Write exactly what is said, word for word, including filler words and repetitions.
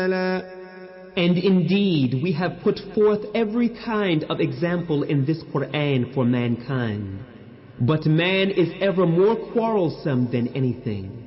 And indeed, we have put forth every kind of example in this Quran for mankind. But man is ever more quarrelsome than anything.